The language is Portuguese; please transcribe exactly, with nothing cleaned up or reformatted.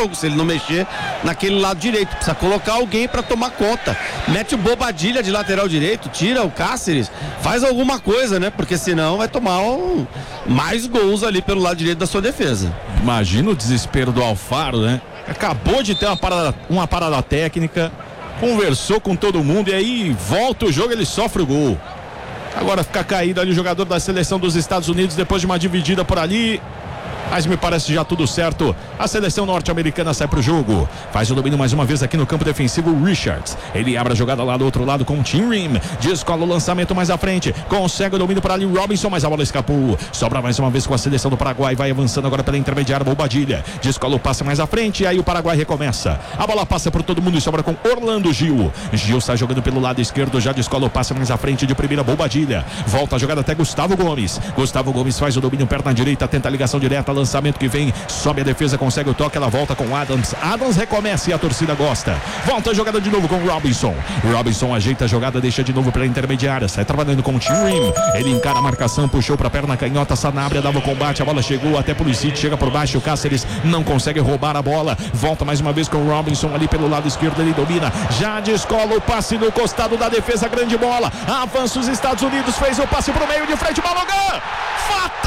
jogo, se ele não mexer naquele lado direito. Precisa colocar alguém para tomar conta. Mete o Bobadilha de lateral direito, tira o Cáceres, faz alguma coisa, né? Porque senão vai tomar um, mais gols ali pelo lado direito da sua defesa. Imagina o desespero do Alfaro, né? Acabou de ter uma parada, uma parada técnica, conversou com todo mundo e aí volta o jogo, ele sofre o gol. Agora fica caído ali o jogador da seleção dos Estados Unidos depois de uma dividida por ali. Mas me parece já tudo certo. A seleção norte-americana sai pro jogo. Faz o domínio mais uma vez aqui no campo defensivo, o Richards. Ele abre a jogada lá do outro lado com o Tim Rim. Descola o lançamento mais à frente. Consegue o domínio para ali o Robinson, mas a bola escapou. Sobra mais uma vez com a seleção do Paraguai. Vai avançando agora pela intermediária, Bobadilha. Descola o passe mais à frente. E aí o Paraguai recomeça. A bola passa por todo mundo e sobra com Orlando Gil. Gil sai jogando pelo lado esquerdo. Já descola o passe mais à frente de primeira, Bobadilha. Volta a jogada até Gustavo Gomes. Gustavo Gomes faz o domínio perna direita. Tenta a ligação direta. Lançamento que vem, sobe a defesa, consegue o toque, ela volta com Adams. Adams recomeça e a torcida gosta. Volta a jogada de novo com Robinson. Robinson ajeita a jogada, deixa de novo pela intermediária, sai trabalhando com o Tim Rim. Ele encara a marcação, puxou pra perna canhota, Sanabria dava o combate, a bola chegou até Pulisic, chega por baixo, o Cáceres não consegue roubar a bola. Volta mais uma vez com o Robinson ali pelo lado esquerdo, ele domina, já descola o passe no costado da defesa, grande bola. Avança os Estados Unidos, fez o passe pro meio de frente, Balogan! Fatal!